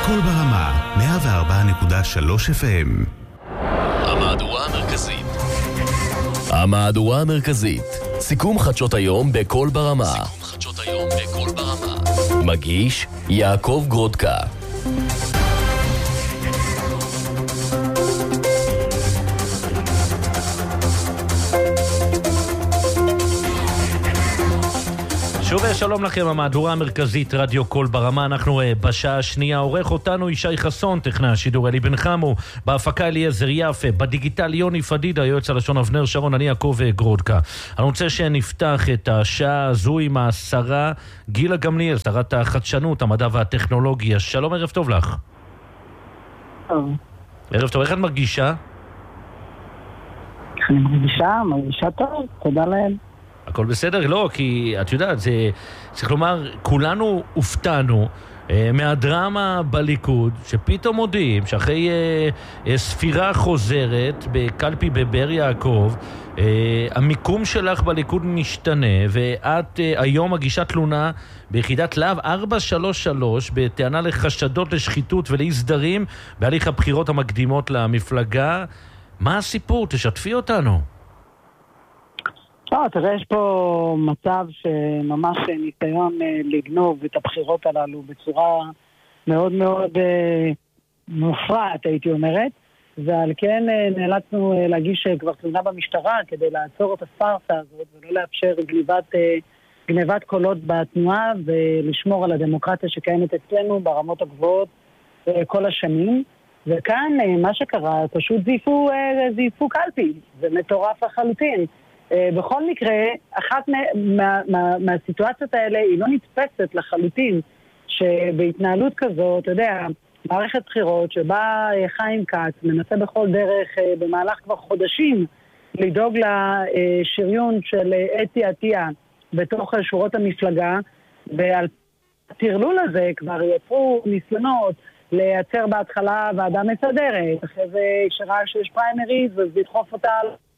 קול ברמה, 104.3 FM. המהדורה המרכזית. סיכום חדשות היום בקול ברמה. מגיש יעקב גרודקה. שוב שלום לכם, המהדורה המרכזית רדיו קול ברמה. אנחנו בשעה השנייה. עורך אותנו ישי חסון, טכנאי השידור אלי בן חמו, בהפקה אליעזר יפה, בדיגיטל יוני פדידה, יועץ הלשון אבנר שרון, אני יעקב גרודקה. אני רוצה שנפתח את השעה הזו עם השרה גילה גמליאל, שרת החדשנות, המדע והטכנולוגיה. שלום, ערב טוב לך. ערב טוב, איך את מרגישה? אני מרגישה טוב, תודה להם. הכל בסדר? לא, כי את יודעת, זה צריך לומר, כולנו הופתענו מהדרמה בליכוד, שפתאום מודיעים שאחרי ספירה חוזרת בקלפי בבאר יעקב, המיקום שלך בליכוד משתנה, ואת היום מגישה תלונה ביחידת להב 433 בטענה לחשדות לשחיתות ולאי סדרים בהליך הבחירות המקדימות למפלגה. מה הסיפור? תשתפי אותנו. תראה, יש פה מצב שממש ניסיון לגנוב את הבחירות הללו בצורה מאוד מאוד מופרעת, הייתי אומרת, ועל כן נאלצנו להגיש כבר תלונה במשטרה כדי לעצור את הספרסה הזאת ולא לאפשר גניבת קולות בתנועה ולשמור על הדמוקרטיה שקיימת אצלנו ברמות הגבוהות כל השנים. וכאן מה שקרה, פשוט זייפו קלפי, זה מטורף לחלוטין. בכל מקרה, אחת מהסיטואציות האלה היא לא נתפסת לחלוטין, שבהתנהלות כזאת, אתה יודע, מערכת בחירות שבה חיים כץ מנסה בכל דרך במהלך כבר חודשים לדאוג לשריון של אתי עטיה בתוך שורות המפלגה, ועל התרלול הזה כבר יצרו ניסיונות לייצר בהתחלה ועדה מסדרת, אחרי זה שראה שיש פריימריז ולדחוף אותה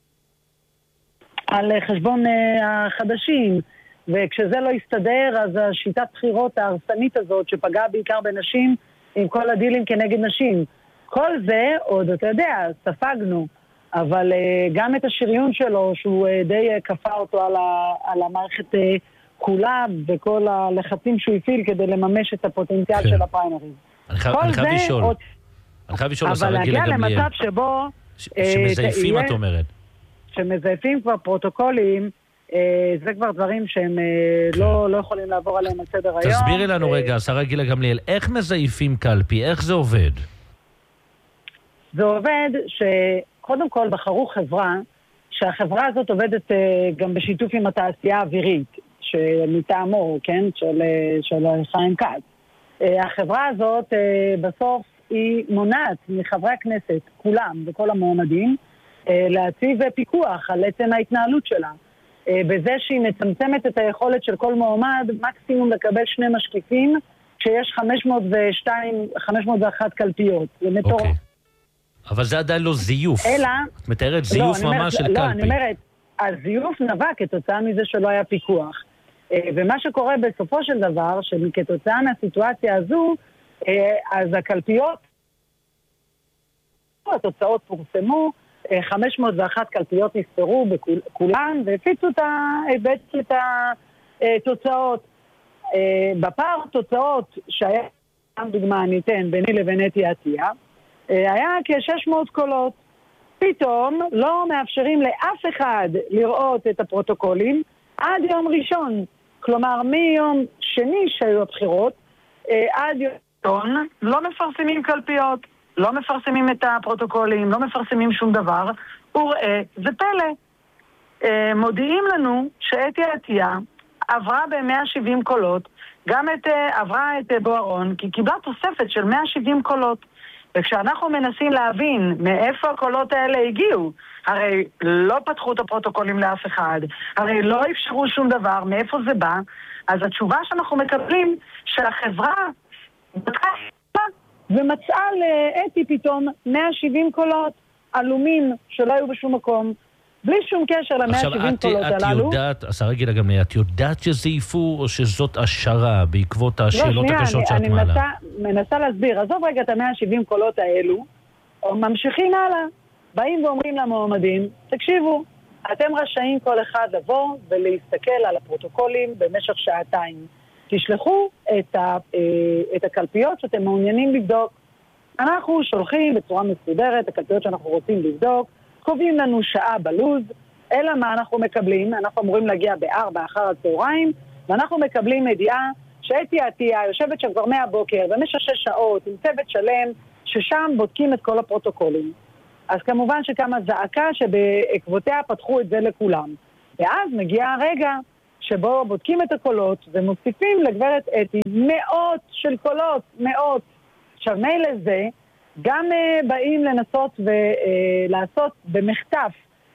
על חשבון החדשים, וכשזה לא יסתדר, אז השיטת בחירות ההרסנית הזאת שפגעה בעיקר בנשים עם כל הדילים כנגד נשים. כל זה עוד, אתה יודע, ספגנו, אבל גם את השריון שלו, שהוא די כפה אותו על המערכת כולה, וכל הלחצים שהוא הפעיל כדי לממש את הפוטנציאל של הפריימריז. אני חייב לשאול, השרה גילה גמליאל. אבל להגיע למצב שבו שמזייפים, את אומרת. שמזייפים כבר פרוטוקולים, זה כבר דברים שהם לא יכולים לעבור עליהם על סדר היום. תסבירי לנו רגע, השרה גילה גמליאל, איך מזייפים קלפי? איך זה עובד? זה עובד שקודם כל בחרו חברה, שהחברה הזאת עובדת גם בשיתוף עם התעשייה האווירית, שמטעמו, כן, של חיים כץ. החברה הזאת בסוף היא מונעת מחברי הכנסת, כולם וכל המועמדים, להציב פיקוח על עצם ההתנהלות שלה. בזה שהיא מצמצמת את היכולת של כל מועמד, מקסימום לקבל 2 משקיפים, כשיש 501 קלפיות. זה מטורף. אבל זה עדיין לא זיוף. את מתארת זיוף ממש של קלפי. לא, אני אומרת, הזיוף נבע כתוצאה מזה שלא היה פיקוח. ומה שקורה בסופו של דבר, שכתוצאה מהסיטואציה הזו, אז הקלפיות, התוצאות פורסמו, 501 קלפיות נספרו בכולן, והפיצו בעצם את התוצאות. בפער תוצאות שהיה, דוגמה ניתן ביני לבין אתי עטיה, היה כ-600 קולות. פתאום לא מאפשרים לאף אחד לראות את הפרוטוקולים עד יום ראשון. כלומר, מיום שני שהיו הבחירות, עד יום ראשון לא מפרסמים קלפיות. לא מפרסמים את הפרוטוקולים, לא מפרסמים שום דבר, וראה, זה פלא. מודיעים לנו שאתי עטיה עברה ב-170 קולות, גם עברה את בוארון, כי קיבלה תוספת של 170 קולות. וכשאנחנו מנסים להבין מאיפה הקולות האלה הגיעו, הרי לא פתחו את הפרוטוקולים לאף אחד, הרי לא אפשרו שום דבר, מאיפה זה בא, אז התשובה שאנחנו מקבלים שהחברה בדקה ומצאה לאתי פתאום 170 קולות עלומים שלא היו בשום מקום, בלי שום קשר ל-170 קולות הללו. עכשיו, את יודעת, השרה גילה גמליאל, את יודעת שזייפו או שזאת השערה בעקבות השאלות הקשות שאת מעלה? אני מנסה להסביר. עזוב רגע את ה-170 קולות האלו, או ממשיכים הלאה. באים ואומרים למועמדים, תקשיבו, אתם רשאים כל אחד לבוא ולהסתכל על הפרוטוקולים במשך שעתיים. תשלחו את הקלפיות שאתם מעוניינים לבדוק. אנחנו שולחים בצורה מסודרת הקלפיות שאנחנו רוצים לבדוק, קובעים לנו שעה בלוז, אלא מה אנחנו מקבלים? אנחנו אמורים להגיע ב-4 אחר הצהריים, ואנחנו מקבלים ידיעה שאתי עטיה יושבת שם כבר מהבוקר במשך 6 שעות עם צוות שלם, ששם בודקים את כל הפרוטוקולים. אז כמובן שקמה זעקה שבעקבותיה פתחו את זה לכולם. ואז מגיע הרגע שבו בודקים את הקולות ומוסיפים לגברת אתי מאות של קולות, מאות. עכשיו מילא זה, גם באים לנסות ולעשות במחטף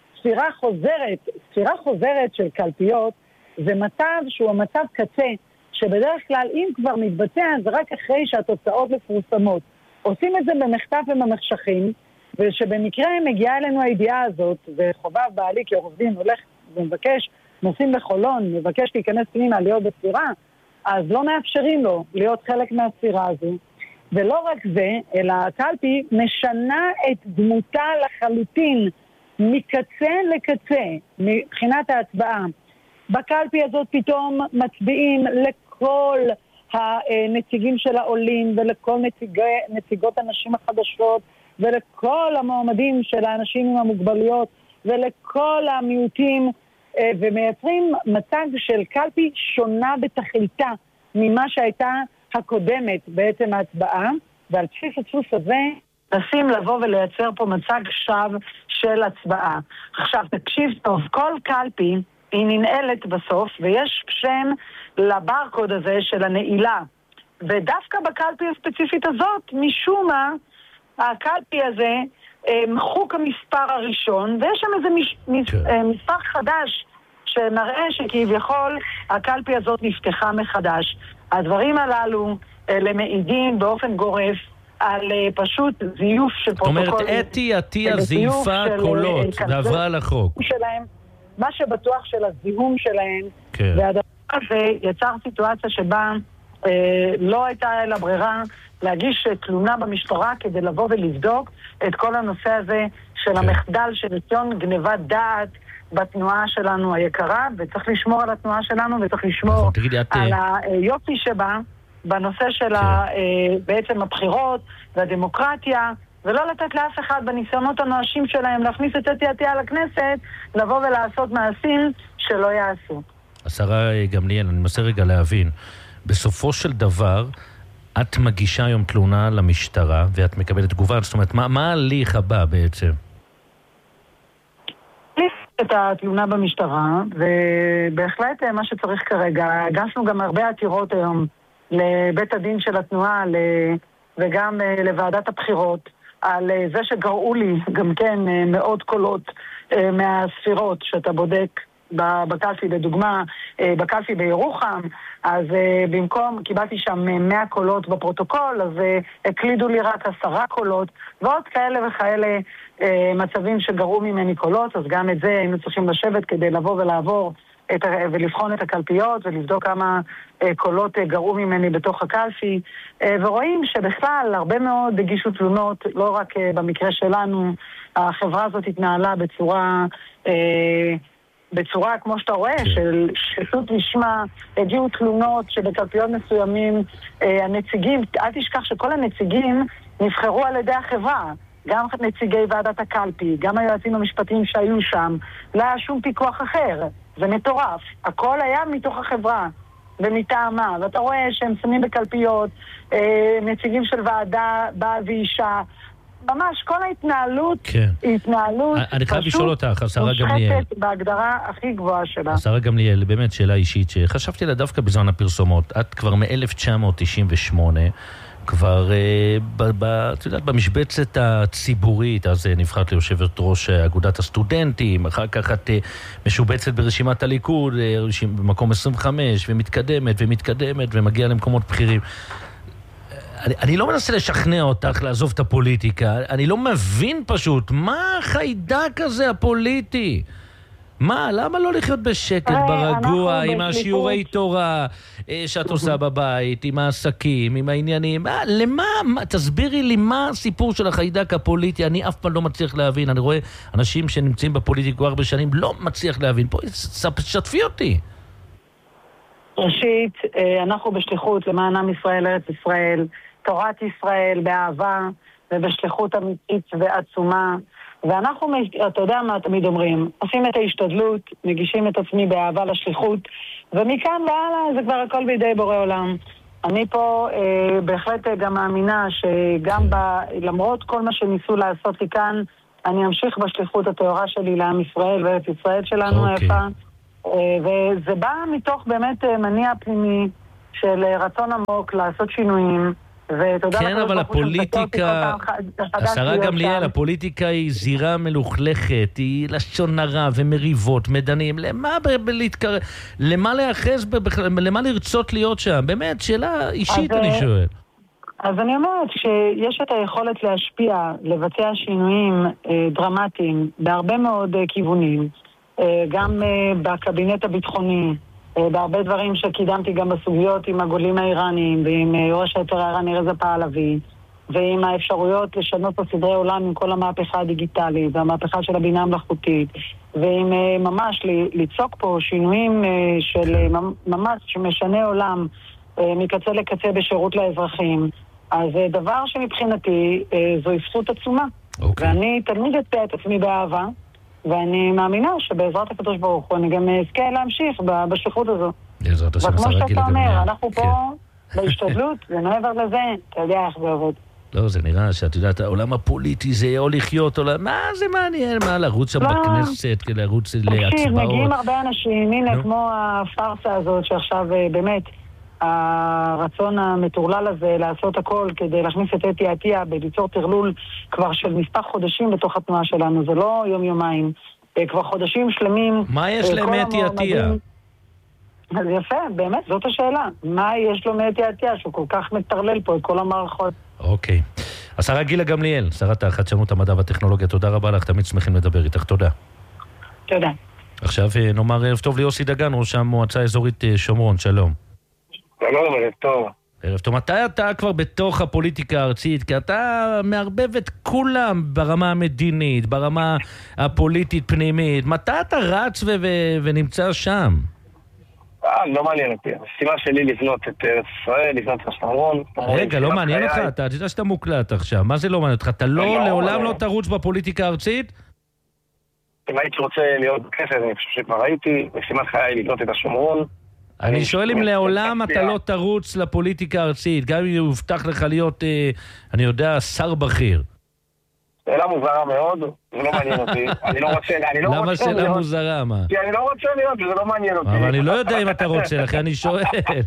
ספירה חוזרת של קלפיות, זה מצב שהוא המצב קצה, שבדרך כלל אם כבר מתבצע זה רק אחרי שהתוצאות מפורסמות. עושים את זה במחטף ובמחשכים, ושבמקרה מגיעה אלינו הידיעה הזאת, וחובב בעלי כעורך דין הולך ומבקש, נוסעים לחולון, מבקש להיכנס פנימה להיות בספירה, אז לא מאפשרים לו להיות חלק מהספירה הזו. ולא רק זה, אלא הקלפי משנה את דמותה לחלוטין, מקצה לקצה, מבחינת ההצבעה. בקלפי הזאת פתאום מצביעים לכל הנציגים של העולים, ולכל נציגות הנשים החדשות, ולכל המועמדים של האנשים עם המוגבלויות, ולכל המיעוטים, ומייצרים מצג של קלפי שונה בתכליתה ממה שהייתה הקודמת בעצם ההצבעה, ועל בסיס הדפוס הזה נסים לבוא ולייצר פה מצג שווא של הצבעה. עכשיו תקשיב טוב, כל קלפי היא ננעלת בסוף, ויש שם לברקוד הזה של הנעילה, ודווקא בקלפי הספציפית הזאת משום מה הקלפי הזה מחוק המספר הראשון, ויש שם איזה מספר חדש שמראה שכביכול הקלפי הזאת נפתחה מחדש. הדברים הללו למעידים באופן גורף על פשוט זיוף של פרוטוקולים. זאת אומרת, אתי עטיה זייפה קולות ועברה על החוק. מה שבטוח של הזיהום שלהם, כן. והדבר הזה יצר סיטואציה שבה לא הייתה אלא ברירה להגיש תלונה במשטרה כדי לבוא ולבדוק את כל הנושא הזה של המחדל של ניסיון גנבת דעת בתנועה שלנו היקרה, וצריך לשמור על התנועה שלנו וצריך לשמור על היופי שבה בנושא של בעצם הבחירות והדמוקרטיה, ולא לתת לאף אחד בניסיונות הנואשים שלהם להכניס את אתי עטיה לכנסת, לבוא ולעשות מעשים שלא יעשו. השרה גמליאל, אני מנסה רגע להבין, בסופו של דבר את מגישה היום תלונה למשטרה ואת מקבלת תגובה, זאת אומרת, מה ההליך הבא בעצם? את התלונה במשטרה, ובהחלט מה שצריך כרגע, הגשנו גם הרבה עתירות היום לבית הדין של התנועה וגם לוועדת הבחירות, על זה שגרעו לי גם כן מאות קולות מהספירות שאתה בודק בקלפי, לדוגמה, בקלפי בירוחם, אז במקום, קיבלתי שם 100 קולות בפרוטוקול, אז הקלידו לי רק 10 קולות, ועוד כאלה וכאלה מצבים שגרעו ממני קולות, אז גם את זה היינו צריכים לשבת כדי לבוא ולעבור ולבחון את הקלפיות ולבדוק כמה קולות גרעו ממני בתוך הקלפי, ורואים שבכלל הרבה מאוד הגישו תלונות, לא רק במקרה שלנו, החברה הזאת התנהלה בצורה, כמו שאתה רואה, של שטות לשמה, הגיעו תלונות שבקלפיות מסוימים הנציגים, אל תשכח שכל הנציגים נבחרו על ידי החברה, גם נציגי ועדת הקלפי, גם היועצים המשפטיים שהיו שם, לא היה שום פיקוח אחר, זה מטורף, הכל היה מתוך החברה ומטעמה, ואתה רואה שהם שמים בקלפיות נציגים של ועדה, בעל ואישה, ממש כל ההתנהלות היא התנהלות פשוט מושחתת בהגדרה הכי גבוהה שלה. השרה גמליאל, באמת שאלה אישית שחשבתי לה דווקא בזמן הפרסומות, את כבר מ-1998 כבר את יודעת, במשבצת הציבורית, אז נבחרת ליושבת ראש אגודת הסטודנטים, אחר כך את משובצת ברשימת הליכוד במקום 25 ומתקדמת ומגיעה למקומות בכירים. אני לא מנסה לשכנע אותך לעזוב את הפוליטיקה, אני לא מבין פשוט מה החיידק הזה הפוליטי מה? למה לא לחיות בשקט, ברגוע, עם השיעורי תורה שאת עושה בבית, עם העסקים, עם העניינים? למה? תסבירי לי מה הסיפור של החיידק הפוליטי, אני אף פעם לא מצליח להבין. אני רואה אנשים שנמצאים בפוליטיקה 4 שנים, לא מצליח להבין. פה, שתפי אותי. ראשית, אנחנו בשליחות למען עם ישראל, ארץ ישראל, תורת ישראל, באהבה ובשליחות אמיתית ועצומה. ואנחנו, אתה יודע מה תמיד אומרים, עושים את ההשתדלות, מגישים את עצמי באהבה לשליחות, ומכאן והלאה זה כבר הכל בידי בורא עולם. אני פה בהחלט גם מאמינה שגם למרות כל מה שניסו לעשות לי כאן, אני אמשיך בשליחות התאורה שלי לעם ישראל וארץ ישראל שלנו היפה. וזה בא מתוך באמת מניע פנימי של רצון עמוק לעשות שינויים. כן, אבל הפוליטיקה, השרה גמליאל, הפוליטיקה היא זירה מלוכלכת, היא לשון הרע ומריבות, מדנים, למה להיאחז, למה לרצות להיות שם? באמת, שאלה אישית אני שואל. אז אני אומרת שיש את היכולת להשפיע, לבצע שינויים דרמטיים בהרבה מאוד כיוונים, גם בקבינט הביטחוני, בהרבה דברים שקידמתי גם בסוגיות עם הגולים האיראניים ועם ראש היתר האיראני רזה פהלוי ועם האפשרויות לשנות את סדרי עולם עם כל המהפכה הדיגיטלית והמהפכה של הבינה המלאכותית ועם ממש ליצוק פה שינויים של ממש שמשנה עולם מקצה לקצה בשירות לאזרחים. אז דבר שמבחינתי זו זכות עצומה. ואני תמיד אצא את עצמי באהבה ואני מאמינה שבעזרת הקדוש ברוך הוא אני גם אזכה להמשיך בשליחות הזו. וכמו שאתה אומר, אנחנו פה בהשתדלות, ומעבר לזה, אתה יודע איך זה עובד. לא, זה נראה שאת יודעת, העולם הפוליטי זה או לחיות, או מה זה מעניין, מה לרוץ שם בכנסת, לרוץ להצבעות. תקשיב, מגיעים הרבה אנשים, הנה כמו הפרסה הזאת שעכשיו באמת, הרצון המטורלל הזה לעשות הכל כדי להכניס את אתי עטיה בליצור תרלול כבר של מספר חודשים בתוך התנועה שלנו, זה לא יום-יומיים, כבר חודשים שלמים. מה יש להם אתי עטיה? אז יפה, באמת, זאת השאלה. מה יש לו מאתי עטיה שהוא כל כך מטרלל פה את כל המערכות? אוקיי. השרה גילה גמליאל, שרת החדשנות, המדע והטכנולוגיה, תודה רבה לך, תמיד שמחים לדבר איתך, תודה. תודה. עכשיו נאמר ערב טוב ליוסי דגן, ראש המועצה האזורית שומרון, שלום. שלום, ערב טוב. ערב טוב, מתי אתה כבר בתוך הפוליטיקה הארצית? כי אתה מערבב את כולם ברמה המדינית, ברמה הפוליטית פנימית. מתי אתה רץ ונמצא שם? לא מעניין אותי. המשימה שלי לבנות את ארץ ישראל, לבנות את השומרון. רגע, לא מעניין אותך? אתה יודע שאתה מוקלט עכשיו. מה זה לא מעניין אותך? אתה לעולם לא תרוץ בפוליטיקה הארצית? אם הייתי רוצה להיות בכנסת, אני חושב שכבר הייתי. משימת חיי לבנות את השומרון. אני שואל אם לעולם אתה לא תרוץ לפוליטיקה הארצית, גם אם יובטח לך להיות, אני יודע, שר בכיר. שאלה מוזרה מאוד, זה לא מעניין אותי. אני לא רוצה להיות. למה שאלה מוזרה, מה? כי אני לא רוצה להיות, וזה לא מעניין אותי. אבל אני לא יודע אם אתה רוצה, לכן אני שואל.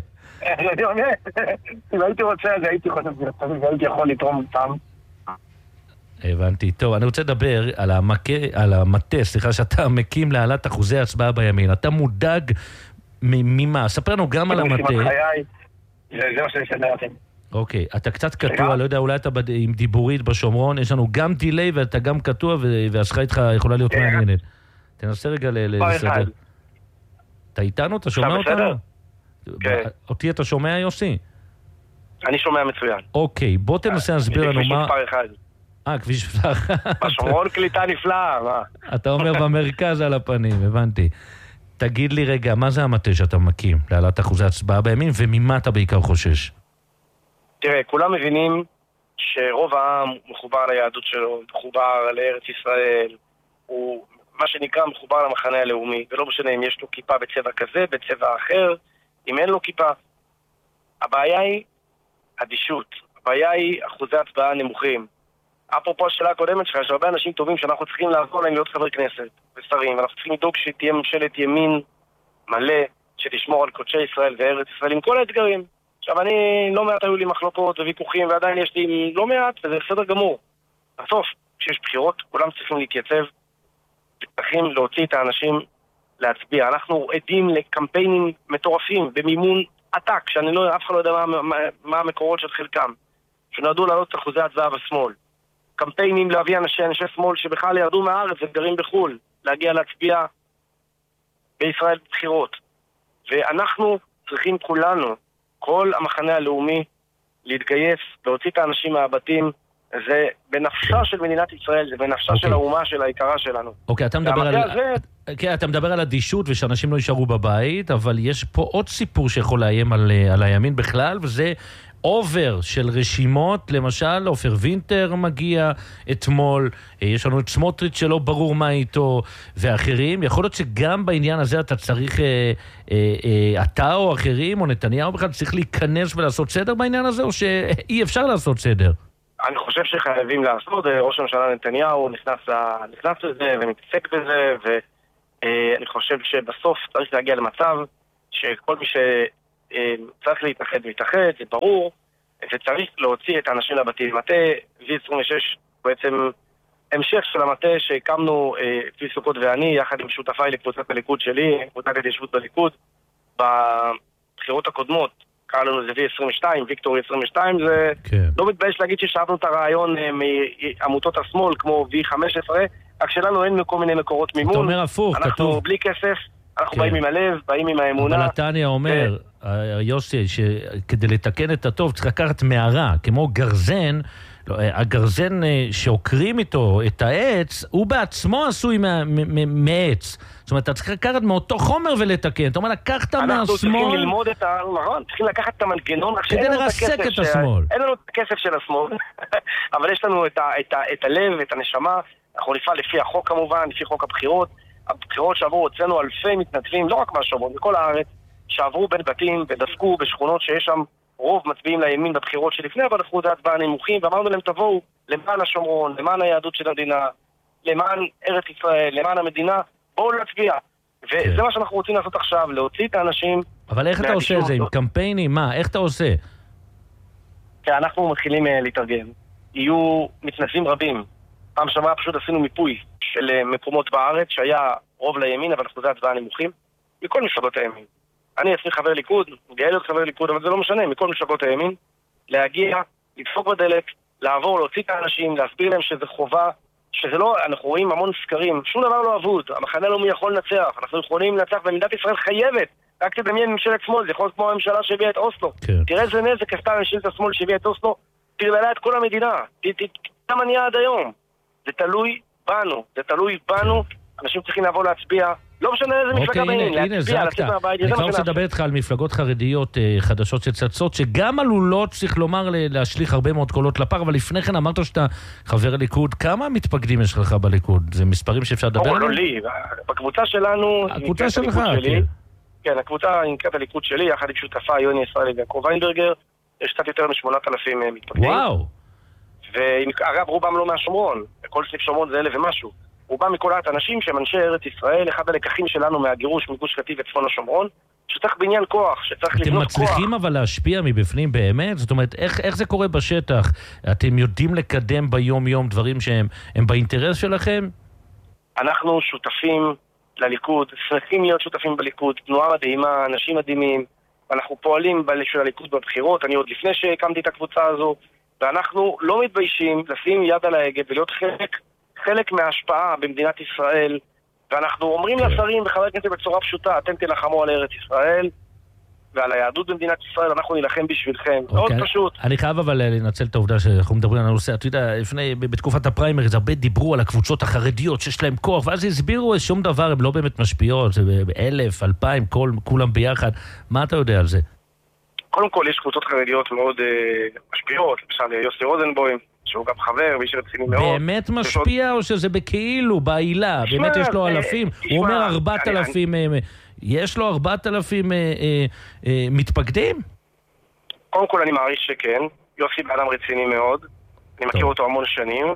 אם הייתי רוצה, אז הייתי חושב, והייתי יכול לתרום אותם. הבנתי. טוב, אני רוצה לדבר על המטה, סליחה, שאתה מקים להעלאת אחוזי ההצבעה בימין. אתה מודאג ממה? ספר לנו גם על המטה. זה מה שאני שדרתי. אוקיי, אתה קצת קטוע, לא יודע, אולי אתה עם דיבורית בשומרון, יש לנו גם דילי ואתה גם קטוע, והשיחה איתך יכולה להיות מעניינת. תנסה רגע לסדר. אתה איתנו? אתה שומע אותנו? כן. אותי אתה שומע, יוסי? אני שומע מצוין. אוקיי, בוא תנסה להסביר לנו מה... כביש מספר 1. בשומרון קליטה נפלאה, מה? אתה אומר במרכז על הפנים, הבנתי. תגיד לי רגע, מה זה המטה שאתה מקים להעלאת אחוזי הצבעה בימין, וממה אתה בעיקר חושש? תראה, כולם מבינים שרוב העם מחובר ליהדות שלו, מחובר לארץ ישראל, הוא מה שנקרא מחובר למחנה הלאומי, ולא משנה אם יש לו כיפה בצבע כזה, בצבע אחר, אם אין לו כיפה. הבעיה היא אדישות, הבעיה היא אחוזי הצבעה נמוכים. אפרופו השאלה הקודמת שלך, יש הרבה אנשים טובים שאנחנו צריכים לעזור להם להיות חבר כנסת ושרים, ואנחנו צריכים לדאוג שתהיה ממשלת ימין מלא, שתשמור על קודשי ישראל וארץ ישראל עם כל האתגרים. עכשיו, אני לא מעט היו לי מחלוקות וויכוחים, ועדיין יש לי לא מעט, וזה בסדר גמור. בסוף, כשיש בחירות, כולם צריכים להתייצב, צריכים להוציא את האנשים להצביע. אנחנו עדים לקמפיינים מטורפים במימון עתק, אף אחד לא יודע מה המקורות של חלקם, שנועדו לעלות את אחוזי הצבעה בשמאל. קמפיינים להביא אנשי שמאל שבכלל ירדו מהארץ וגרים בחול, להגיע להצביע בישראל בבחירות. ואנחנו צריכים כולנו, כל המחנה הלאומי, להתגייס, להוציא את האנשים מהבתים. זה בנפשה של מדינת ישראל, זה בנפשה של האומה, של העיקרה שלנו. אוקיי, אתה מדבר על אדישות ושאנשים לא יישארו בבית, אבל יש פה עוד סיפור שיכול לאיים על הימין בכלל, וזה אובר של רשימות, למשל, עופר וינטר מגיע אתמול, יש לנו את סמוטריץ' שלא ברור מה איתו, ואחרים. יכול להיות שגם בעניין הזה אתה צריך, אתה או אחרים, או נתניהו בכלל, צריך להיכנס ולעשות סדר בעניין הזה, או שאי אפשר לעשות סדר? אני חושב שחייבים לעשות, ראש הממשלה נתניהו נכנס לזה ומתעסק בזה, ואני חושב שבסוף צריך להגיע למצב שכל מי שצריך להתאחד מתאחד, זה ברור, וצריך להוציא את האנשים לבתים. מטה V26 בעצם המשך של המטה שהקמנו צבי סוכות ואני, יחד עם שותפיי לקבוצת הליכוד שלי, קבוצת התיישבות בליכוד, בבחירות הקודמות. קרא לנו זה V22, ויקטורי 22, זה לא מתבייש להגיד ששאבנו את הרעיון מעמותות השמאל כמו V15, רק שלנו אין כל מיני מקורות מימון. אתה אומר הפוך, אנחנו כתוב. בלי כסף, אנחנו באים עם הלב, באים עם האמונה. אבל נתניה אומר, יוסי, שכדי לתקן את הטוב צריך לקחת מערה, כמו גרזן, הגרזן שעוקרים איתו את העץ, הוא בעצמו עשוי מעץ. זאת אומרת, אתה צריך לקחת מאותו חומר ולתקן. אתה אומר, לקחת מהשמאל... אנחנו צריכים ללמוד את נכון, צריכים לקחת את המנגנון, כדי לרסק את השמאל. אין לנו את הכסף של השמאל, אבל יש לנו את הלב, את הנשמה. אנחנו נפעל לפי החוק כמובן, לפי חוק הבחירות. הבחירות שעברו, הוצאנו אלפי מתנדבים, לא רק מהשומרון, בכל הארץ, שעברו בין בתים ודפקו בשכונות שיש שם רוב מצביעים לימין בבחירות שלפני, אבל אנחנו יודעת בה נמוכים, ואמרנו להם תבואו למען השומרון, למען היהדות של המדינה, למען ארץ ישראל, למען המדינה, בואו להצביע. וזה מה שאנחנו רוצים לעשות עכשיו, להוציא את האנשים... אבל איך אתה עושה את זה? עם קמפיינים? מה? איך אתה עושה? אנחנו מתחילים להתארגן. יהיו מתנדבים רבים. פעם שעברה פשוט עשינו מיפוי של מקומות בארץ, שהיה רוב לימין, אבל אחוזי הצבעה נמוכים, מכל מפלגות הימין. אני עצמי חבר ליכוד, גאה להיות חבר ליכוד, אבל זה לא משנה, מכל מפלגות הימין, להגיע, לדפוק בדלת, לעבור, להוציא את האנשים, להסביר להם שזה חובה, שזה לא, אנחנו רואים המון סקרים, שום דבר לא אבוד, המחנה הלאומי יכול לנצח, אנחנו יכולים לנצח, ומדינת ישראל חייבת, רק תדמיין ממשלת שמאל, זה יכול להיות כמו הממשלה שהביאה את אוסלו. כן. תראה איזה נזק עשתה ממשלת השמאל שהביאה את אוסלו, תראה את כל המדינה, כמה נהיה עד היום. זה תלוי בנו, זה תלוי בנו, אנשים צריכים לבוא להצביע, לא משנה איזה מפלגה בעניין, להצביע, לצאת מהבית. אני כבר רוצה לדבר איתך על מפלגות חרדיות חדשות שצצות, שגם עלולות, צריך לומר, להשליך הרבה מאוד קולות לפר, אבל לפני כן אמרת שאתה חבר ליכוד, כמה מתפקדים יש לך בליכוד? זה מספרים שאפשר לדבר עליהם? לא לי, בקבוצה שלנו... הקבוצה שלך, כן. כן, הקבוצה נקראת הליכוד שלי, יחד עם שותפה יוני ישראל ויעקב ויינברגר, יש קצת יותר מ8,000 מתפקדים. וואו. ואגב, רובם לא מהשומרון, כל סניף שומרון זה 1,000 ומשהו. רובם מכל האנשים שהם אנשי ארץ ישראל, אחד הלקחים שלנו מהגירוש מגוש קטיף וצפון השומרון, שצריך בניין כוח, שצריך לבנות כוח. אתם מצליחים אבל להשפיע מבפנים באמת? זאת אומרת, איך זה קורה בשטח? אתם יודעים לקדם ביום יום דברים שהם באינטרס שלכם? אנחנו שותפים לליכוד, שמחים להיות שותפים בליכוד, תנועה מדהימה, אנשים מדהימים, ואנחנו פועלים של הליכוד בבחירות, אני עוד לפני שהקמתי את הקבוצה הזו, ואנחנו לא מתביישים לשים יד על ההגה ולהיות חלק מההשפעה במדינת ישראל, ואנחנו אומרים לשרים וחבר הכנסת בצורה פשוטה, אתם תלחמו על ארץ ישראל ועל היהדות במדינת ישראל, אנחנו נלחם בשבילכם. מאוד פשוט. אני חייב אבל לנצל את העובדה שאנחנו מדברים על הנושא, אתה יודע, בתקופת הפריימריז הרבה דיברו על הקבוצות החרדיות שיש להם כוח, ואז הסבירו שום דבר, הם לא באמת משפיעות, זה 1,000, 2,000, כולם ביחד. מה אתה יודע על זה? קודם כל יש קבוצות חרדיות מאוד משפיעות, למשל יוסי רוזנבוים, שהוא גם חבר ואיש רציני מאוד. באמת משפיע או שזה בכאילו, בעילה? באמת יש לו אלפים? הוא אומר 4,000, יש לו 4,000 מתפקדים? קודם כל אני מעריך שכן, יוסי באדם רציני מאוד, אני מכיר אותו המון שנים,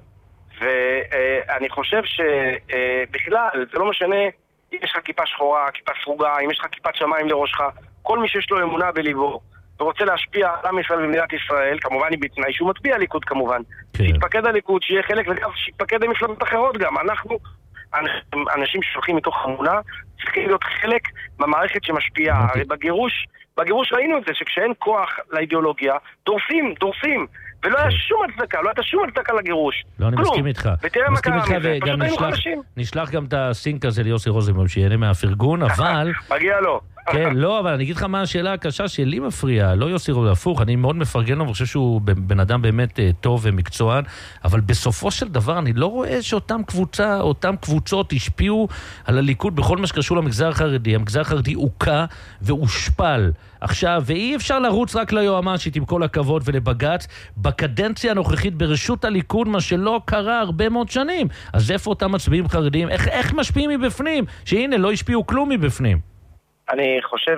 ואני חושב שבכלל זה לא משנה אם יש לך כיפה שחורה, כיפה סרוגה, אם יש לך כיפת שמיים לראשך, כל מי שיש לו אמונה בליבו ורוצה להשפיע על עם ישראל במדינת ישראל, כמובן היא בתנאי שהוא מצביע ליכוד כמובן. שיתפקד הליכוד, שיהיה חלק, וגם שיתפקד במפלגות אחרות גם. אנחנו, אנשים ששולחים מתוך אמונה, צריכים להיות חלק מהמערכת שמשפיעה. הרי בגירוש ראינו את זה, שכשאין כוח לאידיאולוגיה, דורסים. ולא היה שום הצדקה, לא הייתה שום הצדקה לגירוש. לא, אני מסכים איתך. ותראה מה קרה מזה, וגם נשלח גם את הסינק הזה ליוסי רוזנבלום, שיהנה מהפרגון, אבל... מגיע לו. כן, לא, אבל אני אגיד לך מה השאלה הקשה שלי מפריעה, לא יוסי רוזנבלום, הפוך, אני מאוד מפרגן לו, וחושב שהוא בן אדם באמת טוב ומקצוען, אבל בסופו של דבר אני לא רואה שאותם קבוצות השפיעו על הליכוד בכל מה שקשור למגזר החרדי. המגזר החרדי הוקע והושפל. עכשיו, ואי אפשר לרוץ רק ליועמ"שית עם כל הכבוד ולבג"ץ, בקדנציה הנוכחית ברשות הליכוד, מה שלא קרה הרבה מאוד שנים. אז איפה אותם מצביעים חרדים? איך משפיעים מבפנים? שהנה, לא השפיעו כלום מבפנים. אני חושב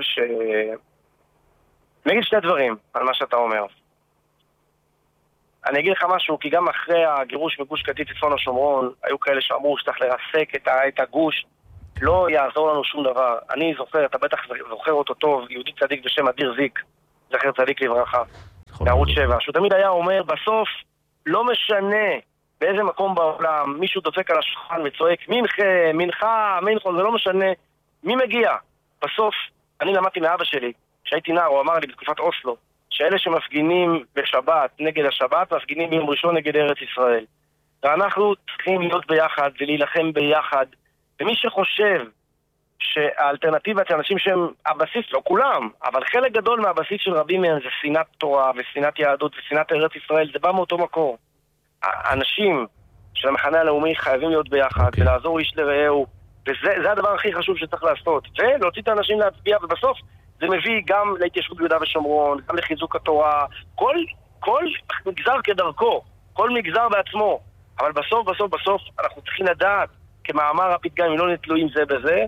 אני אגיד שני דברים על מה שאתה אומר. אני אגיד לך משהו, כי גם אחרי הגירוש מגוש קטיף צפון השומרון, היו כאלה שאמרו שצריך לרסק את הגוש, לא יעזור לנו שום דבר. אני זוכר, אתה בטח זוכר אותו טוב, יהודי צדיק בשם אדיר זיק, זכר צדיק לברכה, בערוץ 7, שהוא תמיד היה אומר, בסוף לא משנה באיזה מקום בעולם מישהו דופק על השולחן וצועק מנחה, זה לא משנה מי מגיע. בסוף, אני למדתי מאבא שלי, כשהייתי נער, הוא אמר לי בתקופת אוסלו, שאלה שמפגינים בשבת נגד השבת, מפגינים ביום ראשון נגד ארץ ישראל. ואנחנו צריכים להיות ביחד ולהילחם ביחד. ומי שחושב שהאלטרנטיבה של אנשים שהם הבסיס, לא כולם, אבל חלק גדול מהבסיס של רבים מהם זה שנאת תורה ושנאת יהדות ושנאת ארץ ישראל, זה בא מאותו מקור. האנשים של המחנה הלאומי חייבים להיות ביחד ולעזור איש לרעהו, וזה הדבר הכי חשוב שצריך לעשות. ולהוציא את האנשים להצביע, ובסוף זה מביא גם להתיישבות ביהודה ושומרון, גם לחיזוק התורה, כל מגזר כדרכו, כל מגזר בעצמו. אבל בסוף אנחנו צריכים לדעת, כמאמר הפתגם, אם לא נהיה תלויים זה בזה,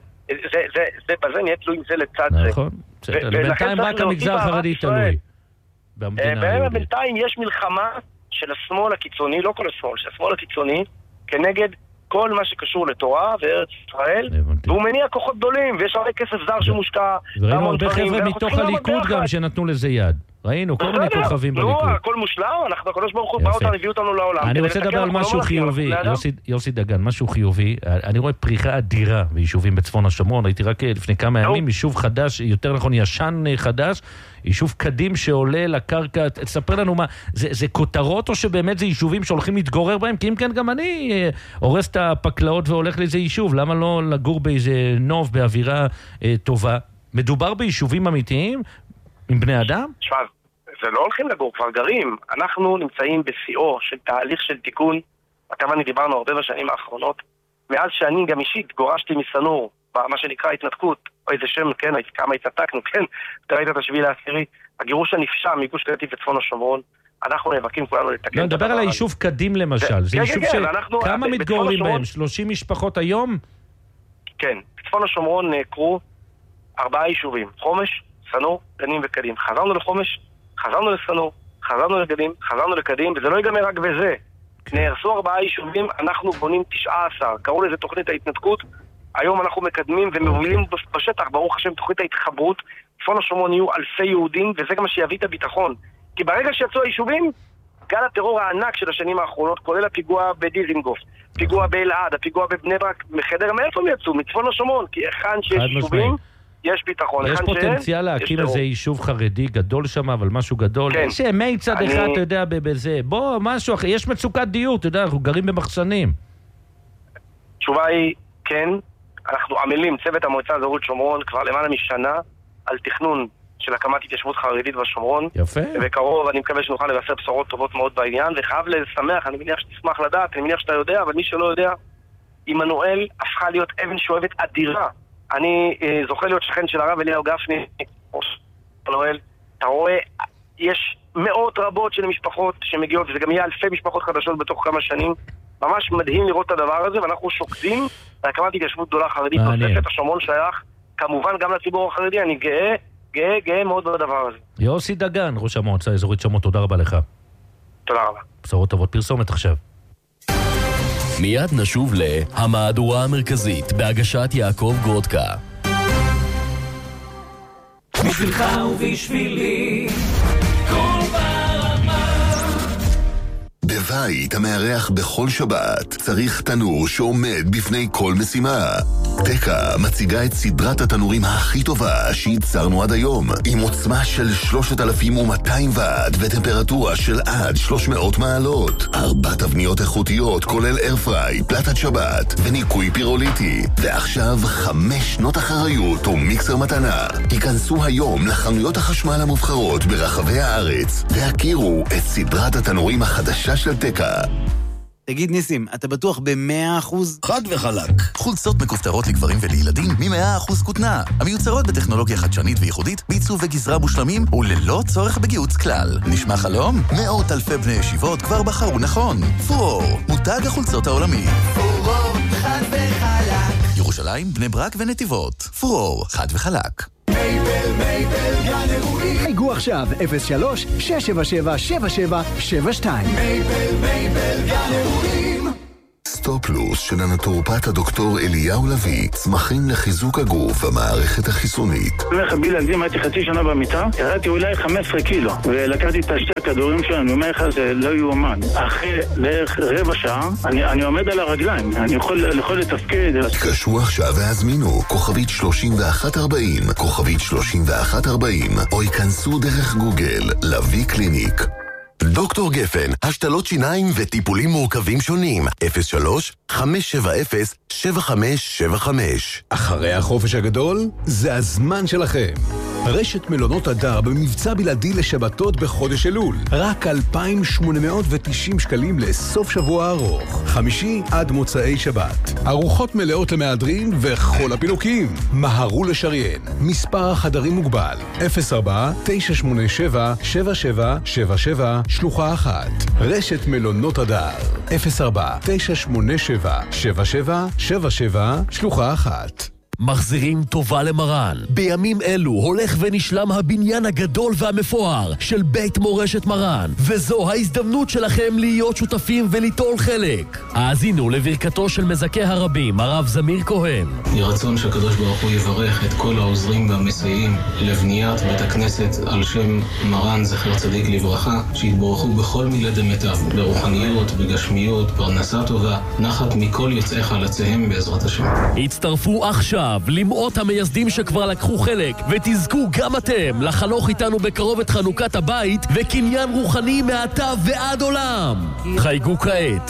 זה בזה נהיה תלויים זה לצד זה. נכון, בינתיים רק המגזר החרדי תלוי במדינה. בינתיים יש מלחמה של השמאל הקיצוני, לא כל השמאל, של השמאל הקיצוני, כנגד כל מה שקשור לתורה וארץ ישראל, והוא מניע כוחות גדולים, ויש הרבה כסף זר שמושקע. וראינו הרבה חבר'ה מתוך הליכוד גם שנתנו לזה יד. ראינו כל מיני כוכבים בליכוד. לא, הכל מושלם, אנחנו הקדוש ברוך הוא בא אותנו, הביא אותנו לעולם. אני רוצה לדבר על משהו חיובי, יוסי דגן, משהו חיובי. אני רואה פריחה אדירה ביישובים בצפון השומרון, הייתי רק לפני כמה ימים, יישוב חדש, יותר נכון ישן חדש, יישוב קדים שעולה לקרקע. תספר לנו מה, זה כותרות או שבאמת זה יישובים שהולכים להתגורר בהם? כי אם כן גם אני הורס את הפקלאות והולך לאיזה יישוב, למה לא לגור באיזה נוף, באווירה טובה? מדובר ביישובים אמיתיים עם בני אדם? תשמע, זה לא הולכים לגור, כבר גרים. אנחנו נמצאים בשיאו של תהליך של תיקון. הכוונה, דיברנו הרבה בשנים האחרונות. מאז שאני גם אישית גורשתי מסנור, מה שנקרא התנתקות, או איזה שם, כן, כמה התנתקנו, כן, אתה ראית את השביעי לעשירי, הגירוש הנפשע מגוש קטיף וצפון השומרון, אנחנו נאבקים כולנו לתקן. לא, נדבר על היישוב קדים למשל, זה יישוב כמה מתגוררים בהם? 30 משפחות היום? כן, בצפון השומרון נעקרו 4 יישובים, חומש, סנור, גנים וקדים. חזרנו לחומש, חזרנו לסנור, חזרנו לגדים, חזרנו לקדים, וזה לא ייגמר רק בזה. נהרסו 4 יישובים, אנחנו בונים 19, קראו לזה תוכנית ההתנתקות, היום אנחנו מקדמים ומובילים בשטח, ברוך השם, תוכנית ההתחברות, בצפון השומרון יהיו אלפי יהודים, וזה גם שיביא את הביטחון. כי ברגע שיצאו היישובים, גל הטרור הענק של השנים האחרונות, כולל הפיגוע בדיזינגוף, פיגוע באלעד, הפיגוע בבני ברק, מחדר, מאיפה הם יצאו? מצפון השומרון, כי היכן שיש יישובים, יש ביטחון. יש פוטנציאל להקים איזה יישוב חרדי גדול שם, אבל משהו גדול. יש מי צד אחד, אתה יודע, בזה. בוא, משהו אחר. יש מצוקת דיור, אתה יודע, אנחנו גרים במחסנים. התשובה היא, כן, אנחנו עמלים, צוות המועצה האזורית שומרון, כבר למעלה משנה, על תכנון של הקמת התיישבות חרדית בשומרון. יפה. ובקרוב אני מקווה שנוכל לבשר בשורות טובות מאוד בעניין, וחייב לשמח, אני מניח שתשמח לדעת, אני מניח שאתה יודע, אבל מי שלא יודע, עמנואל הפכה להיות אבן שואבת אדירה. אני זוכה להיות שכן של הרב אליהו גפני, עמנואל, אתה רואה, יש מאות רבות של משפחות שמגיעות, וזה גם יהיה אלפי משפחות חדשות בתוך כמה שנים. ממש מדהים לראות את הדבר הזה, ואנחנו שוקדים להקמת התיישבות גדולה חרדית נוספת. השומרון שייך כמובן גם לציבור החרדי, אני גאה מאוד בדבר הזה. יוסי דגן, ראש המועצה האזורית שומרון, תודה רבה לך. תודה רבה. בשורות טובות, פרסומת עכשיו. מיד נשוב להמהדורה המרכזית בהגשת יעקב גרודקה. בשבילך ובשבילי כל ברמה. בבית המארח בכל שבת צריך תנור שעומד בפני כל משימה. תקה מציגה את סדרת התנורים הכי טובה שייצרנו עד היום, עם עוצמה של 3200 ואט וטמפרטורה של עד 300 מעלות. 4 תבניות איכותיות כולל איירפריי, פלטת שבת וניקוי פירוליטי. ועכשיו 5 שנות אחריות ומיקסר מתנה. היכנסו היום לחנויות החשמל המובחרות ברחבי הארץ והכירו את סדרת התנורים החדשה של תקה. תגיד ניסים, אתה בטוח ב100%? חד וחלק. חולצות מכופתרות לגברים ולילדים מ100% כותנה. המיוצרות בטכנולוגיה חדשנית וייחודית, בעיצוב וגזרה מושלמים וללא צורך בגיוץ כלל. נשמע חלום? מאות אלפי בני ישיבות כבר בחרו נכון. פורור, מותג החולצות העולמי. פורור, חד וחלק. ירושלים, בני ברק ונתיבות. פורור, חד וחלק. מייבל, גן אירועים. חייגו עכשיו, 03-677-7772. מייבל, גן אירועים. סטופלוס של הנטורופט הדוקטור אליהו לוי, צמחים לחיזוק הגוף והמערכת החיסונית. בלי להגזים, הייתי חצי שנה במיטה, ירדתי אולי 15 קילו, ולקחתי את 2 הכדורים שלנו, אומר לך זה לא יאומן. אחרי בערך רבע שעה, אני עומד על הרגליים, אני יכול לתפקד. תקשרו עכשיו והזמינו, כוכבית 3140, כוכבית 3140, או ייכנסו דרך גוגל, לוי קליניק. דוקטור גפן, השתלות שיניים וטיפולים מורכבים שונים. 03-570-7575. אחרי החופש הגדול, זה הזמן שלכם. רשת מלונות הדר במבצע בלעדי לשבתות בחודש אלול. רק 2,890 שקלים לסוף שבוע ארוך. חמישי עד מוצאי שבת. ארוחות מלאות למהדרין וכל הפינוקים. מהרו לשריין. מספר החדרים מוגבל. 04-987-7777 שלוחה 1. רשת מלונות הדר. 04-987-7777 שלוחה 1. מחזירים טובה למרן. בימים אלו הולך ונשלם הבניין הגדול והמפואר של בית מורשת מרן, וזו ההזדמנות שלכם להיות שותפים וליטול חלק. האזינו לברכתו של מזכה הרבים, הרב זמיר כהן. יהי רצון שהקדוש ברוך הוא יברך את כל העוזרים והמסייעים לבניית בית הכנסת על שם מרן זכר צדיק לברכה, שיתברכו בכל מילי דמיטב, ברוחניות, בגשמיות, פרנסה טובה, נחת מכל יוצאי חלציהם בעזרת השם. הצטרפו עכשיו למאות המייסדים שכבר לקחו חלק, ותזכו גם אתם לחנוך איתנו בקרוב את חנוכת הבית וקניין רוחני מעתה ועד עולם. חייגו כעת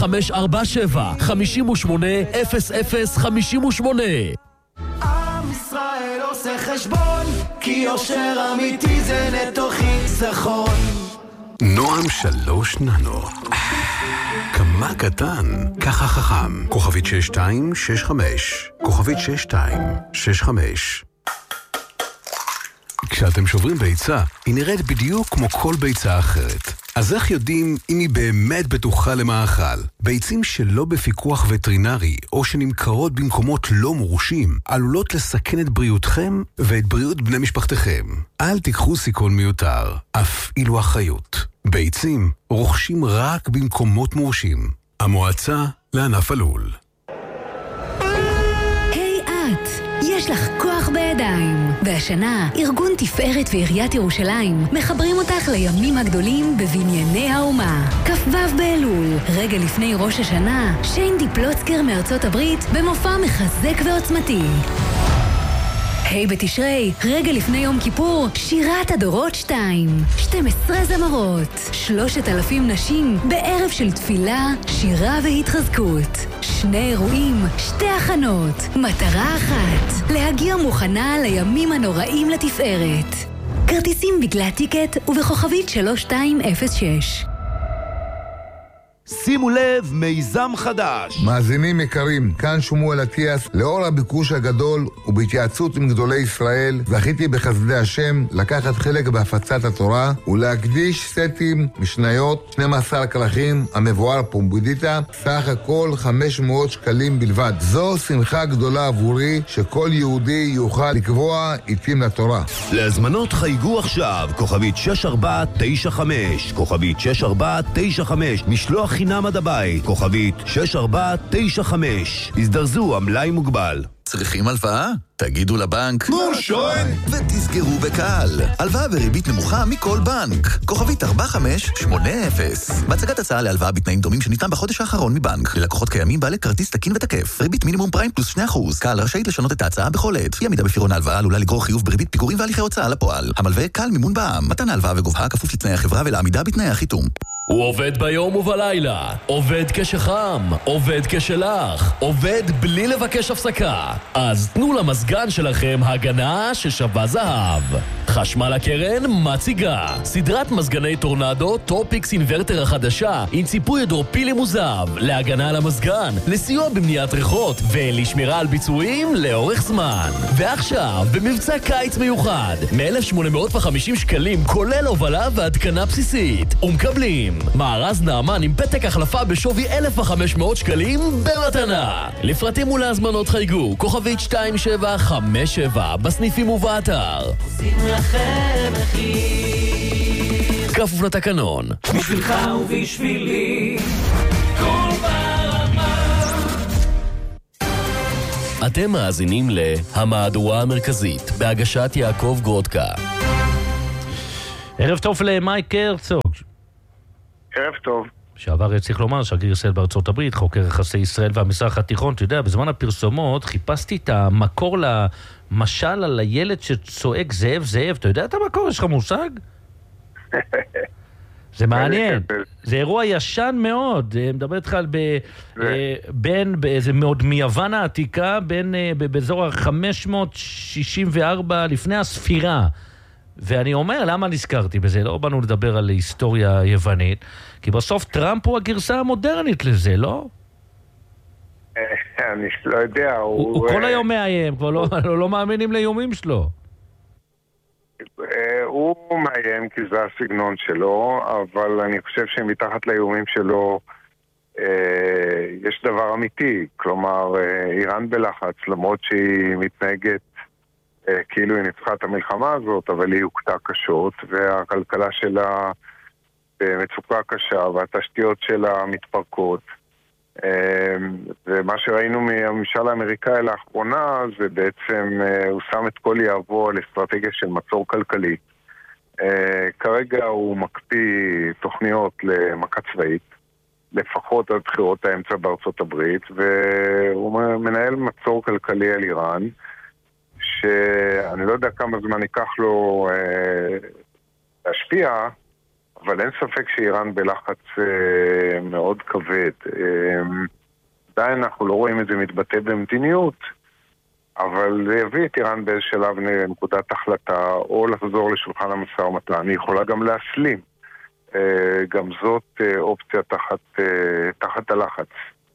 0547-58-0058. עם ישראל עושה חשבון, כי יושר אמיתי זה נטו חיסכון. נועם 3 ננו. כמה קטן, ככה חכם. כוכבית 6265. כוכבית 6265. כשאתם שוברים ביצה, היא נראית בדיוק כמו כל ביצה אחרת. אז איך יודעים אם היא באמת בטוחה למאכל? ביצים שלא בפיקוח וטרינרי או שנמכרות במקומות לא מורשים עלולות לסכן את בריאותכם ואת בריאות בני משפחתכם. אל תיקחו סיכון מיותר, אף אילו אחריות. ביצים רוכשים רק במקומות מורשים. המועצה לענף הלול. יש לך כוח בידיים. והשנה, ארגון תפארת ועיריית ירושלים מחברים אותך לימים הגדולים בבנייני האומה. כ"ו באלול, רגע לפני ראש השנה, שיינדי פלוצקר מארצות הברית במופע מחזק ועוצמתי. היי בתשרי, רגע לפני יום כיפור, שירת הדורות 2. 12 זמרות, 3,000 נשים, בערב של תפילה, שירה והתחזקות. 2 אירועים, 2 הכנות, מטרה אחת, להגיע מוכנה לימים הנוראים לתפארת. כרטיסים בגלל טיקט ובכוכבית 3206. שימו לב, מיזם חדש. מאזינים יקרים, כאן שמואל אטיאס. לאור הביקוש הגדול ובהתייעצות עם גדולי ישראל, זכיתי בחסדי השם לקחת חלק בהפצת התורה ולהקדיש סטים משניות 12 כרכים המבואר פומבדיטה, סך הכל 500 שקלים בלבד. זו שמחה גדולה עבורי שכל יהודי יוכל לקבוע עיתים לתורה. להזמנות חייגו עכשיו, כוכבית 6495, כוכבית 6495, משלוח חינם עד הבית, כוכבית 6495. הזדרזו, המלאי מוגבל. צריכים הלוואה? תגידו לבנק נו שואל ותסגרו בקל. הלוואה בריבית נמוכה מכל בנק. כוכבית 4580. בהצגת הצעה להלוואה בתנאים דומים שניתן בחודש האחרון מבנק. ללקוחות קיימים בעלי כרטיס תקין ותקף. ריבית מינימום פריים פלוס 2%. קל רשאית לשנות את ההצעה בכל עת. אי עמידה בפירעון ההלוואה עלולה לגרור חיוב בריבית פיגורים והליכי הוצאה לפועל. המלווה קל מימון בע"מ. מתן ההלוואה וגובהה כפוף לתנאי החברה ולעמידה בתנאי החיתום. הוא עובד ביום ובלילה, עובד כשחם, עובד כשלח, עובד בלי לבקש הפסקה. אז תנו למזגן שלכם הגנה ששווה זהב. חשמל הקרן מציגה סדרת מזגני טורנדו טופיקס אינברטר החדשה עם ציפוי הידרופילי מוזב להגנה על המזגן, לסיוע במניעת ריחות ולשמירה על ביצועים לאורך זמן. ועכשיו במבצע קיץ מיוחד מ-1,850 שקלים כולל הובלה והתקנה בסיסית, ומקבלים מארז נעמן עם פתק החלפה בשווי 1,500 שקלים במתנה. לפרטים ולהזמנות חייגו כוכבית 2757 בסניפים ובאתר. עושים לכם מחיר כפוף לתקנון. בשבילך ובשבילי כל ברמה. אתם מאזינים להמהדורה המרכזית בהגשת יעקב גרודקה. ערב טוב למייק הרצוג. ערב טוב. שעבר צריך לומר, שגריר ישראל בארצות הברית, חוקר יחסי ישראל והמזרח התיכון. אתה יודע, בזמן הפרסומות חיפשתי את המקור למשל על הילד שצועק זאב זאב. אתה יודע את המקור? יש לך מושג? זה מעניין. זה אירוע ישן מאוד. מדבר איתך על עוד מיוון העתיקה, באזור ה-564 לפני הספירה. ואני אומר, למה נזכרתי בזה? לא באנו לדבר על היסטוריה יוונית, כי בסוף טראמפ הוא הגרסה המודרנית לזה, לא? אני לא יודע. הוא כל היום מאיים, כבר לא מאמינים לאיומים שלו. הוא מאיים כי זה הסגנון שלו, אבל אני חושב שמתחת לאיומים שלו יש דבר אמיתי. כלומר, איראן בלחץ, למרות שהיא מתנהגת כאילו היא ניצחה את המלחמה הזאת, אבל היא הוקטה קשות, והכלכלה שלה במצוקה קשה, והתשתיות שלה מתפרקות. ומה שראינו מהממשל האמריקאי לאחרונה, זה בעצם, הוא שם את כל יהבו על אסטרטגיה של מצור כלכלי. כרגע הוא מקפיא תוכניות למכה צבאית, לפחות על בחירות האמצע בארצות הברית, והוא מנהל מצור כלכלי על איראן, שאני לא יודע כמה זמן ייקח לו להשפיע, אבל אין ספק שאיראן בלחץ מאוד כבד. עדיין אנחנו לא רואים את זה מתבטא במדיניות, אבל זה יביא את איראן באיזה שלב לנקודת החלטה, או לחזור לשולחן המשא ומתן. היא יכולה גם להסלים. גם זאת אופציה תחת הלחץ.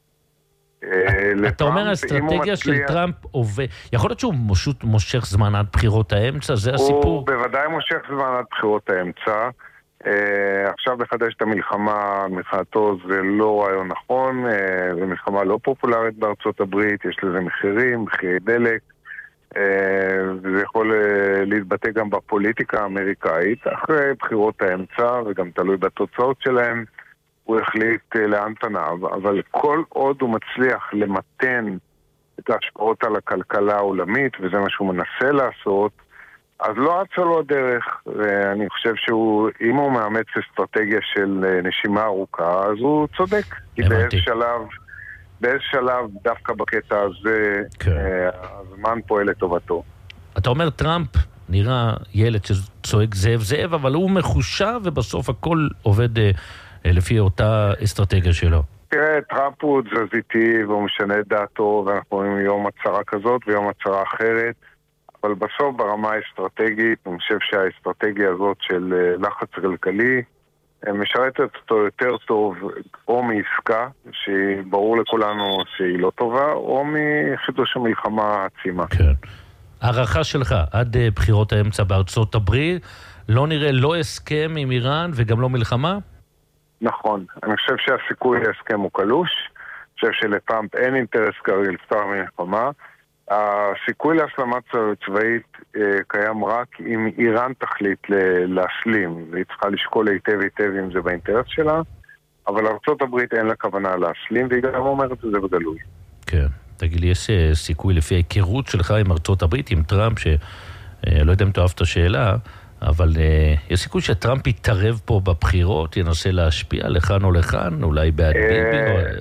אתה אומר האסטרטגיה של טראמפ עובד, יכול להיות שהוא פשוט מושך זמן עד בחירות האמצע, זה הסיפור? הוא בוודאי מושך זמן עד בחירות האמצע. עכשיו לחדש את המלחמה מבחינתו זה לא רעיון נכון, זו מלחמה לא פופולרית בארצות הברית, יש לזה מחירים, מחירי דלק, וזה יכול להתבטא גם בפוליטיקה האמריקאית. אחרי בחירות האמצע, וגם תלוי בתוצאות שלהם, הוא החליט לאן פניו, אבל כל עוד הוא מצליח למתן את ההשפעות על הכלכלה העולמית, וזה מה שהוא מנסה לעשות, אז לא אצה לו הדרך. ואני חושב אם הוא מאמץ אסטרטגיה של נשימה ארוכה, אז הוא צודק. כי באיזה שלב דווקא בקטע הזה, הזמן פועל לטובתו. אתה אומר טראמפ נראה ילד שצועק זאב זאב, אבל הוא מחושב ובסוף הכל עובד לפי אותה אסטרטגיה שלו. תראה, טראמפ הוא תזזיתי והוא משנה את דעתו, ואנחנו רואים יום הצהרה כזאת ויום הצהרה אחרת, אבל בסוף ברמה האסטרטגית, אני חושב שהאסטרטגיה הזאת של לחץ כלכלי משרתת אותו יותר טוב או מעסקה, שברור לכולנו שהיא לא טובה, או מחידוש המלחמה העצימה. כן. הערכה שלך עד בחירות האמצע בארצות הברית, לא נראה לא הסכם עם איראן וגם לא מלחמה? נכון. אני חושב שהסיכוי להסכם הוא קלוש. אני חושב שלטראמפ אין אינטרס כרגע לפתוח מלחמה. הסיכוי להסלמה צבאית קיים רק אם איראן תחליט להסלים, והיא צריכה לשקול היטב אם זה באינטרס שלה, אבל ארצות הברית אין לה כוונה להסלים, והיא גם אומרת את זה בגלוי. כן. תגיד לי, יש סיכוי לפי ההיכרות שלך עם ארצות הברית, עם טראמפ, שלא יודע אם תאהב את השאלה, אבל יש סיכוי שטראמפ יתערב פה בבחירות, ינסה להשפיע לכאן או לכאן, אולי בעד ביבי?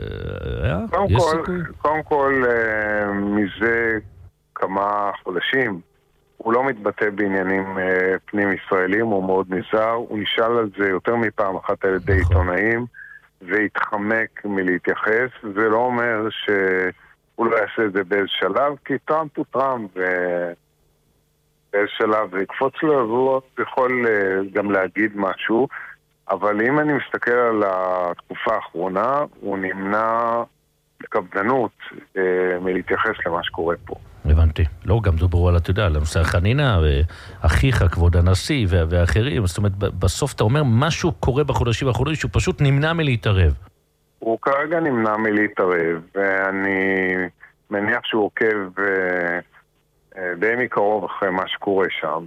קודם כל, מזה כמה חודשים, הוא לא מתבטא בעניינים פנים ישראלים, הוא מאוד נזהר, הוא נשאל על זה יותר מפעם אחת על ידי עיתונאים, והתחמק מלהתייחס. זה לא אומר שהוא לא יעשה את זה באיזה שלב, כי טראמפ הוא טראמפ, באיזה שלב זה יקפוץ לו, והוא יכול גם להגיד משהו, אבל אם אני מסתכל על התקופה האחרונה, הוא נמנע בקפדנות מלהתייחס למה שקורה פה. הבנתי. לא, גם דוברו על, אתה יודע, לנושא חנינה, ואחיך, כבוד הנשיא ואחרים. זאת אומרת, בסוף אתה אומר, משהו קורה בחודשים האחרונים, שהוא פשוט נמנע מלהתערב. הוא כרגע נמנע מלהתערב, ואני מניח שהוא עוקב די מקרוב אחרי מה שקורה שם.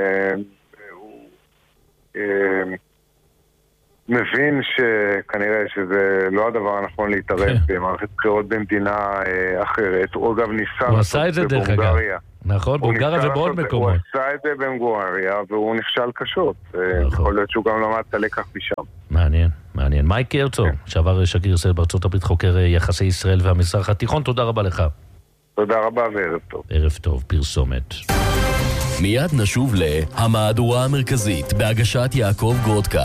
מבין שכנראה שזה לא הדבר הנכון להתערב במערכת בחירות במדינה אחרת. הוא אגב ניסה... הוא עשה את זה דרך אגב. נכון, בולגריה ובעוד מקומות. הוא עשה את זה בהונגריה והוא נכשל קשות. יכול להיות שהוא גם למד את הלקח משם. מעניין, מעניין. מייק הרצוג, שעבר שגריר ישראל בארצות הברית, חוקר יחסי ישראל והמזרח התיכון, תודה רבה לך. תודה רבה וערב טוב. ערב טוב, פרסומת. מיד נשוב להמהדורה המרכזית בהגשת יעקב גרודקה.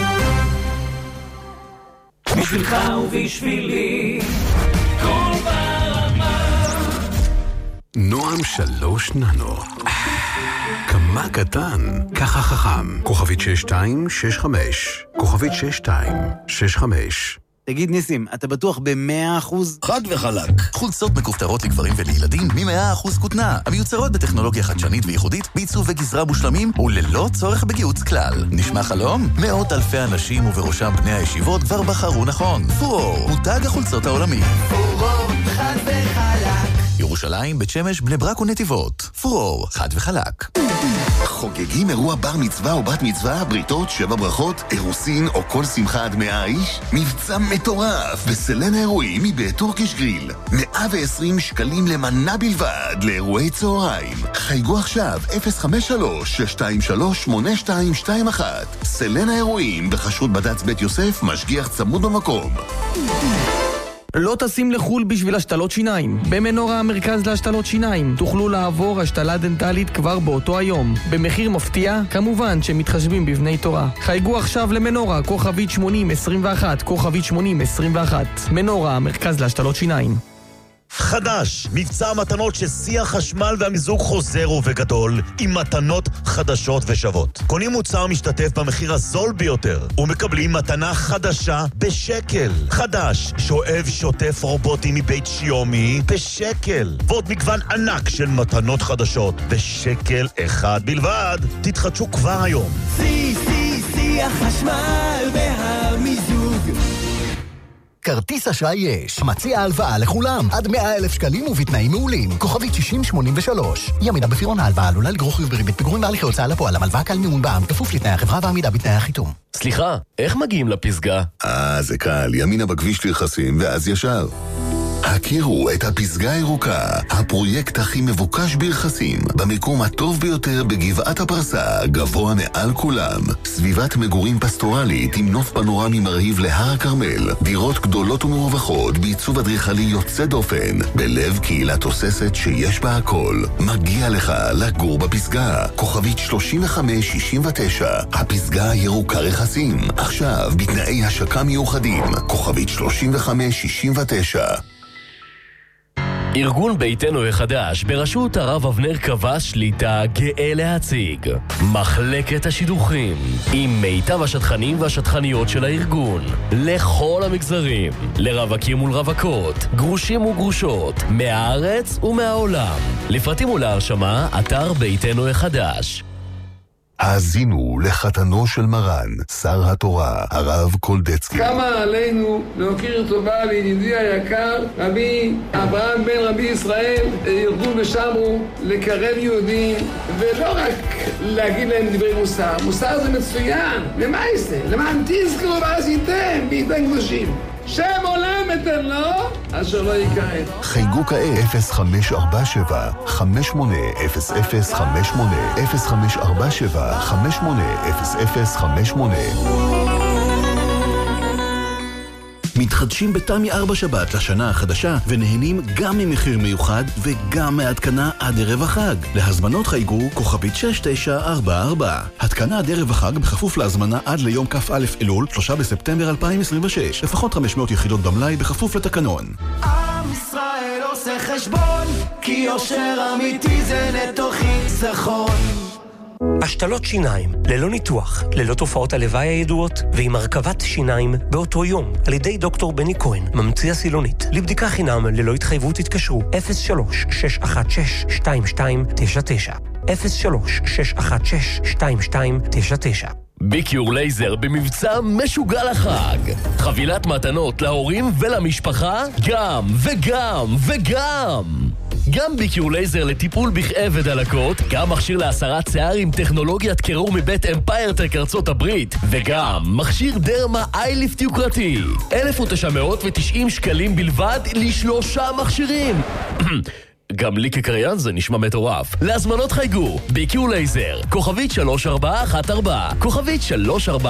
בשבילך ובשבילי כל ברמה. נועם 3 ננו. כמה קטן, ככה חכם. כוכבית 6265. כוכבית 6265. תגיד ניסים, אתה בטוח ב100%? חד וחלק. חולצות מכופתרות לגברים ולילדים מ100% כותנה, המיוצרות בטכנולוגיה חדשנית וייחודית, בעיצוב וגזרה מושלמים וללא צורך בגיוץ כלל. נשמע חלום? מאות אלפי אנשים ובראשם בני הישיבות כבר בחרו נכון. פורור, מותג החולצות העולמי. פורור, חד וחלק. ירושלים, בית שמש, בני ברק ונתיבות. פורור, חד וחלק. חוגגים אירוע בר מצווה או בת מצווה, בריתות, 7 ברכות, אירוסין או כל שמחה עד 100 איש? מבצע מטורף בסלן האירועים מבית טורקיש גריל. 120 שקלים למנה בלבד לאירועי צהריים. חייגו עכשיו 053-623-8221. סלן האירועים בחשרות בד"ץ בית יוסף, משגיח צמוד במקום. לא טסים לחול בשביל השתלות שיניים. במנורה המרכז להשתלות שיניים תוכלו לעבור השתלה דנטלית כבר באותו היום. במחיר מפתיע, כמובן שמתחשבים בבני תורה. חייגו עכשיו למנורה, כוכבית 8021, כוכבית 8021. מנורה המרכז להשתלות שיניים. חדש, מבצע המתנות ששיא החשמל והמיזוג חוזר ובגדול עם מתנות חדשות ושוות. קונים מוצר משתתף במחיר הזול ביותר ומקבלים מתנה חדשה בשקל. חדש, שואב שוטף רובוטי מבית שיומי בשקל. ועוד מגוון ענק של מתנות חדשות בשקל אחד בלבד. תתחדשו כבר היום. שיא החשמל והמיזוג. כרטיס אשראי יש. מציע הלוואה לכולם. עד 100,000 שקלים ובתנאים מעולים. כוכבית 6083. ימינה בפירעון ההלוואה עלולה לגרור חיוב בריבית פיגורים בהליכי הוצאה לפועל. המלוואה קל מימון בע"מ כפוף לתנאי החברה ועמידה בתנאי החיתום. סליחה, איך מגיעים לפסגה? זה קל. ימינה בכביש לרכסים ואז ישר. הכירו את הפסגה הירוקה, הפרויקט הכי מבוקש ברכסים, במיקום הטוב ביותר בגבעת הפרסה, גבוה מעל כולם. סביבת מגורים פסטורלית עם נוף פנורמי מרהיב להר הכרמל, דירות גדולות ומרווחות בעיצוב אדריכלי יוצא דופן, בלב קהילה תוססת שיש בה הכל. מגיע לך לגור בפסגה. כוכבית 3569, הפסגה הירוקה רכסים. עכשיו בתנאי השקה מיוחדים. כוכבית 3569. ארגון ביתנו החדש בראשות הרב אבנר קבע שליטה גאה להציג מחלקת השידוכים עם מיטב השטחנים והשטחניות של הארגון לכל המגזרים, לרווקים ולרווקות, גרושים וגרושות, מהארץ ומהעולם. לפרטים ולהרשמה, אתר ביתנו החדש. האזינו לחתנו של מרן, שר התורה, הרב קולדצקי. כמה עלינו להוקיר טובה לידידי היקר, רבי אברהם בן רבי ישראל, ירדו ושמו לקרב יהודים, ולא רק להגיד להם דברי מוסר. מוסר זה מצוין, למה זה? למען תזכרו ועשיתם בידי קדושים. שם עולם אתן לו, אשר לא יקראת. חייגו כעת 0547 580058 0547 580058. מתחדשים בתמי 4 שבת לשנה החדשה ונהנים גם ממחיר מיוחד וגם מהתקנה עד ערב החג. להזמנות חייגו כוכבית 6944. התקנה עד ערב החג בכפוף להזמנה עד ליום כ"א אלול 3 בספטמבר 2026. לפחות 500 יחידות במלאי בכפוף לתקנון. עם ישראל עושה חשבון, כי יושר אמיתי זה נטו חיסכון. השתלות שיניים, ללא ניתוח, ללא תופעות הלוואי הידועות, ועם הרכבת שיניים באותו יום, על ידי דוקטור בני כהן, ממציא הסילונית. לבדיקה חינם ללא התחייבות התקשרו 03-616-2299 03-616-2299. ביקיור לייזר במבצע משוגע לחג. חבילת מתנות להורים ולמשפחה, גם וגם וגם. גם ביקיור לייזר לטיפול בכאב ודלקות, גם מכשיר להסרת שיער עם טכנולוגיית קירור מבית אמפיירטק ארצות הברית, וגם מכשיר דרמה אייליפט יוקרתי. 1,990 שקלים בלבד ל3 מכשירים. גם לי כקריין זה נשמע מטורף. להזמנות חייגו ביקיור לייזר, כוכבית 3414, כוכבית 3414.